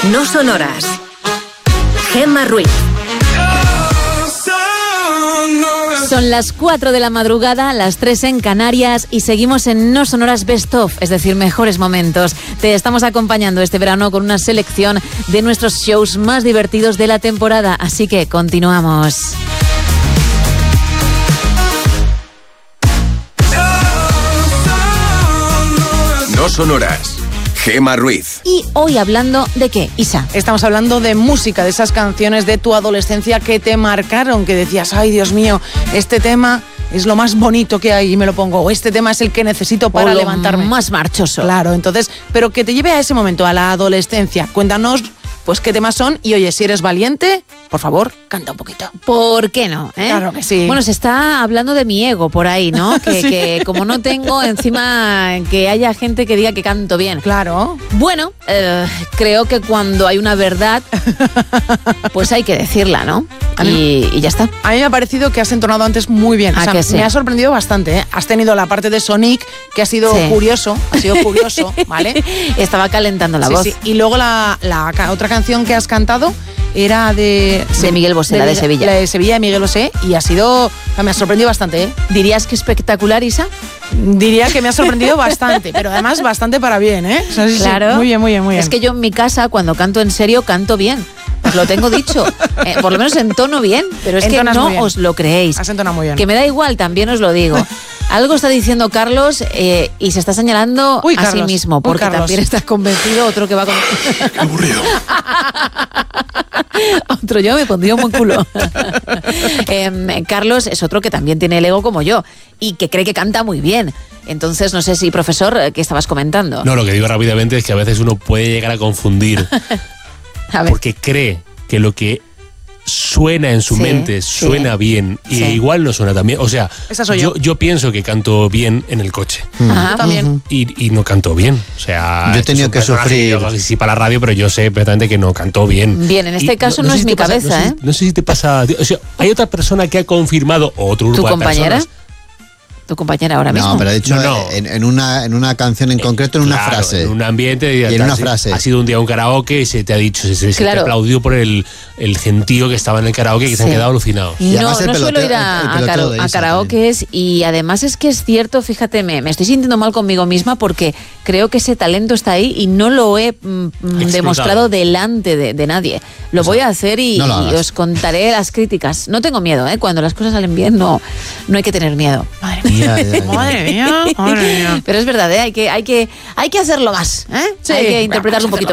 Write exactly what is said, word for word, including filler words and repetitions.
No sonoras. Gemma Ruiz. Son las cuatro de la madrugada, las tres en Canarias y seguimos en No Sonoras Best Of, es decir, mejores momentos. Te estamos acompañando este verano con una selección de nuestros shows más divertidos de la temporada, así que continuamos. No Sonoras. Gemma Ruiz. Y hoy hablando de qué, Isa. Estamos hablando de música, de esas canciones de tu adolescencia que te marcaron, que decías, ay Dios mío, este tema es lo más bonito que hay y me lo pongo, o este tema es el que necesito para o lo levantarme. Más marchoso. Claro, entonces, pero que te lleve a ese momento, a la adolescencia. Cuéntanos, pues, qué temas son y, oye, si eres valiente, por favor, canta un poquito. ¿Por qué no? ¿Eh? Claro que sí. Bueno, se está hablando de mi ego por ahí, ¿no? Que, sí. que como no tengo, encima que haya gente que diga que canto bien. Claro. Bueno, eh, creo que cuando hay una verdad, pues hay que decirla, ¿no? Y, y ya está. A mí me ha parecido que has entonado antes muy bien. O sea, que sí? Me ha sorprendido bastante, ¿eh? Has tenido la parte de Sonic, que ha sido sí. curioso, ha sido curioso, ¿vale? Estaba calentando la sí, voz. Sí. Y luego la, la otra canción que has cantado era de... De Miguel Bosé, de, la de Sevilla. La de Sevilla de Miguel Bosé, y ha sido... Me ha sorprendido bastante, ¿eh? ¿Dirías que espectacular, Isa? Diría que me ha sorprendido bastante, pero además bastante para bien, ¿eh? O sea, sí, claro. Sí, muy bien, muy bien, muy bien. Es que yo en mi casa, cuando canto en serio, canto bien. Os lo tengo dicho. Eh, por lo menos entono bien, pero es Entonas que no os lo creéis. Has entonado muy bien. Que me da igual, también os lo digo. Algo está diciendo Carlos eh, y se está señalando Uy, a Carlos. sí mismo, porque Uy, también está convencido, otro que va con... ¡Qué aburrido! Otro yo me pondría un buen culo. eh, Carlos es otro que también tiene el ego como yo y que cree que canta muy bien. Entonces, no sé si, profesor, ¿qué estabas comentando? No, lo que digo rápidamente es que a veces uno puede llegar a confundir a ver. porque cree que lo que suena en su sí, mente suena sí. bien y sí. igual no suena tan bien. O sea, Esa soy yo, yo. yo pienso que canto bien en el coche. Ajá. Yo también. Y, y no canto bien. O sea, yo he tenido que sufrir. Yo, sí, para la radio, pero yo sé perfectamente que no canto bien. Bien, en este y caso no, no, no es si mi pasa, cabeza, no sé, ¿eh? No sé si te pasa. O sea, hay otra persona que ha confirmado, o otro grupo ¿Tu de compañera? personas. ¿Tu compañera ahora mismo? No, pero de hecho, no, no. En, en, una, en una canción en concreto, en una claro, frase. En un ambiente. Y en una frase. Ha sido un día un karaoke y se te ha dicho, se, se claro. te aplaudió por el, el gentío que estaba en el karaoke y que sí. se han quedado alucinados. Y no, no peloteo, suelo ir a, el, el a, kara, a karaokes y además es que es cierto, fíjate, me, me estoy sintiendo mal conmigo misma porque creo que ese talento está ahí y no lo he mm, demostrado delante de, de nadie. Lo o sea, voy a hacer y, no y os contaré las críticas. No tengo miedo, ¿eh? Cuando las cosas salen bien no, no hay que tener miedo. Madre mía, ya, ya, ya. Madre mía, madre mía. Pero es verdad, ¿eh? hay, que, hay, que, hay que hacerlo más, ¿eh? Sí, hay que interpretarlo un poquito más.